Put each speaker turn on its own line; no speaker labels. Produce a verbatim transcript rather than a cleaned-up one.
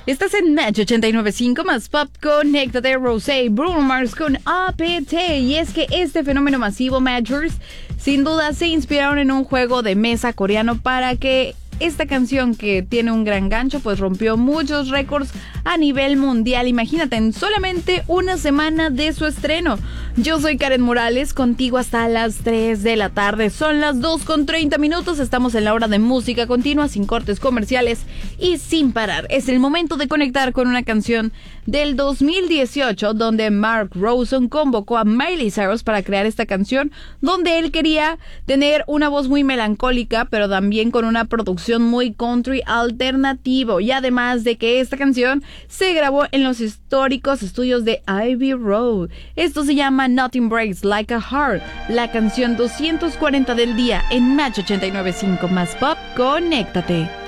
Estás en Match ochenta y nueve punto cinco más Pop. Conéctate, Rosé, Bruno Mars con A P T. Y es que este fenómeno masivo, Matchers, sin duda se inspiraron en un juego de mesa coreano para que esta canción, que tiene un gran gancho, pues rompió muchos récords a nivel mundial. Imagínate, en solamente una semana de su estreno. Yo soy Karen Morales, contigo hasta las tres de la tarde. Son las dos con treinta minutos. Estamos en la hora de música continua, sin cortes comerciales y sin parar. Es el momento de conectar con una canción del dos mil dieciocho, donde Mark Ronson convocó a Miley Cyrus para crear esta canción, donde él quería tener una voz muy melancólica, pero también con una producción muy country alternativo. Y además de que esta canción se grabó en los históricos estudios de Abbey Road. Esto se llama Nothing Breaks Like a Heart, la canción doscientos cuarenta del día en Match ochenta y nueve punto cinco más Pop. Conéctate.